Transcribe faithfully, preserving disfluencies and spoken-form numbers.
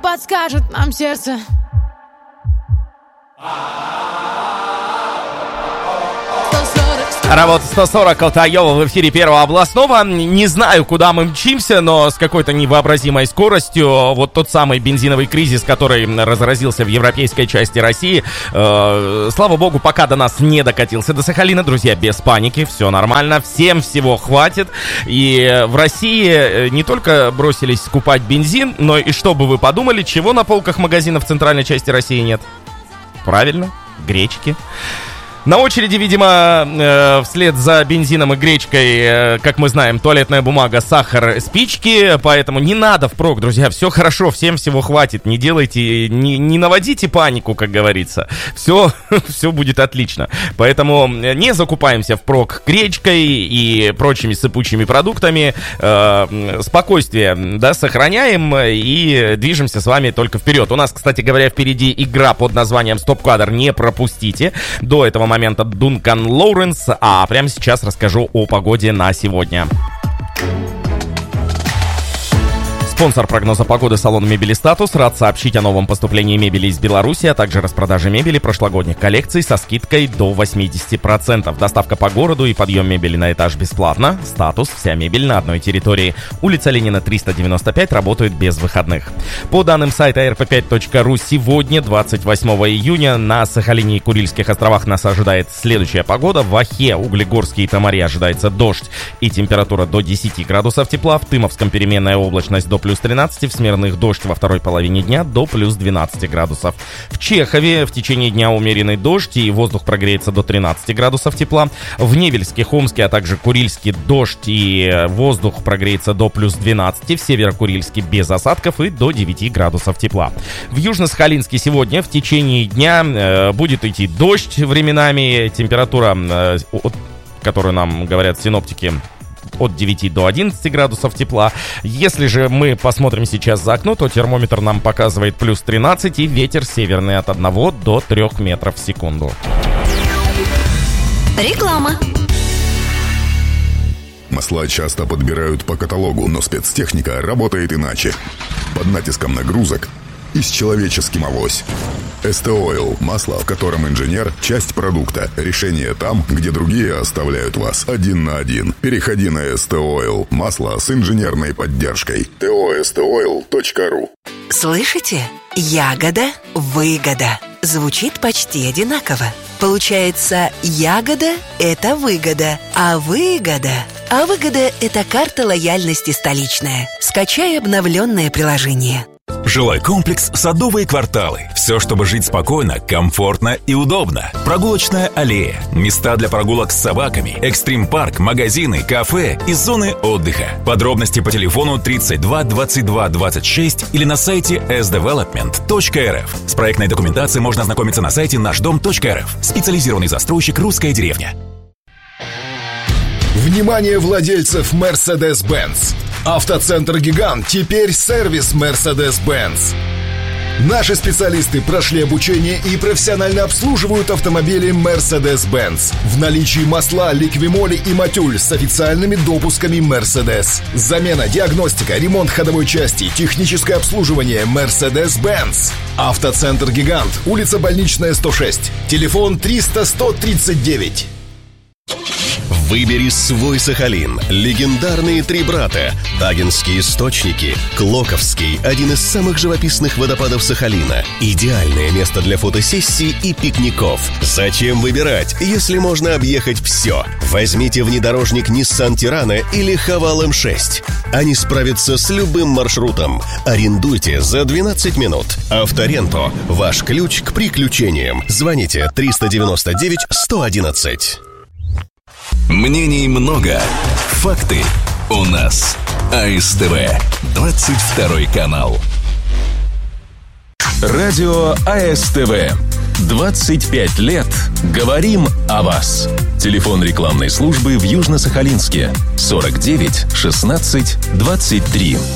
подскажет нам сердце. Работа сто сорок от Айова в эфире Первого областного. Не знаю, куда мы мчимся, но с какой-то невообразимой скоростью. Вот тот самый бензиновый кризис, который разразился в европейской части России, э, слава богу, пока до нас не докатился до Сахалина. Друзья, без паники, все нормально, всем всего хватит. И в России не только бросились скупать бензин, но и, что бы вы подумали, чего на полках магазинов в центральной части России нет? Правильно, гречки. На очереди, видимо, э, вслед за бензином и гречкой, э, как мы знаем, туалетная бумага, сахар, спички. Поэтому не надо впрок, друзья, все хорошо, всем всего хватит. Не делайте, не, не наводите панику, как говорится. Все, все будет отлично. Поэтому не закупаемся впрок гречкой и прочими сыпучими продуктами. Э, спокойствие, да, сохраняем и движемся с вами только вперед. У нас, кстати говоря, впереди игра под названием «Стоп-кадр». Не пропустите. До этого момента момента Дункан Лоуренс, а прямо сейчас расскажу о погоде на сегодня. Спонсор прогноза погоды — салон мебели «Статус». Рад сообщить о новом поступлении мебели из Беларуси, а также распродаже мебели прошлогодних коллекций со скидкой до восемьдесят процентов. Доставка по городу и подъем мебели на этаж бесплатно. «Статус» — вся мебель на одной территории. Улица Ленина, триста девяносто пять, работает без выходных. По данным сайта эр пэ пять точка ру, сегодня, двадцать восьмого июня, на Сахалине и Курильских островах нас ожидает следующая погода. В Охе, Углегорске и Тамаре ожидается дождь и температура до десяти градусов тепла. В Тымовском переменная облачность до плюс тринадцать, в Смирных дождь во второй половине дня до плюс двенадцати градусов. В Чехове в течение дня умеренный дождь и воздух прогреется до тринадцати градусов тепла. В Невельске, Хомске, а также Курильске дождь и воздух прогреется до плюс двенадцати. В Северо-Курильске без осадков и до девяти градусов тепла. В Южно-Сахалинске сегодня в течение дня э, будет идти дождь временами. Температура, э, от, которую нам говорят синоптики, от девяти до одиннадцати градусов тепла. Если же мы посмотрим сейчас за окно, то термометр нам показывает плюс тринадцать и ветер северный от одного до трёх метров в секунду. Реклама. Масла часто подбирают по каталогу, но спецтехника работает иначе. Под натиском нагрузок и с человеческим авось. эс тэ Oil – масло, в котором инженер – часть продукта. Решение там, где другие оставляют вас один на один. Переходи на эс тэ Oil – масло с инженерной поддержкой. тэ о эс тэ ойл точка ру. Слышите? Ягода, выгода. Звучит почти одинаково. Получается, ягода – это выгода, а выгода… А выгода – это карта лояльности столичная. Скачай обновленное приложение. Жилой-комплекс «Садовые кварталы». Все, чтобы жить спокойно, комфортно и удобно. Прогулочная аллея, места для прогулок с собаками, экстрим-парк, магазины, кафе и зоны отдыха. Подробности по телефону тридцать два двадцать два двадцать шесть или на сайте эс девелопмент точка эр эф. С проектной документацией можно ознакомиться на сайте наш дом точка эр эф. Специализированный застройщик «Русская деревня». Внимание владельцев Mercedes-Benz! Автоцентр «Гигант» теперь сервис Mercedes-Benz. Наши специалисты прошли обучение и профессионально обслуживают автомобили Mercedes-Benz. В наличии масла, ликвимоли и матюль с официальными допусками Mercedes. Замена, диагностика, ремонт ходовой части, техническое обслуживание Mercedes-Benz. Автоцентр «Гигант», улица Больничная, сто шесть. Телефон триста сто тридцать девять. Выбери свой Сахалин. Легендарные три брата. Тагинские источники. Клоковский. Один из самых живописных водопадов Сахалина. Идеальное место для фотосессий и пикников. Зачем выбирать, если можно объехать все? Возьмите внедорожник Nissan Tirana или Haval эм шесть. Они справятся с любым маршрутом. Арендуйте за двенадцать минут. Авторенто. Ваш ключ к приключениям. Звоните триста девяносто девять сто одиннадцать. Мнений много, факты у нас. а эс тэ вэ, двадцать второй канал. Радио а эс тэ вэ. двадцать пять лет говорим о вас. Телефон рекламной службы в Южно-Сахалинске сорок девять шестнадцать двадцать три.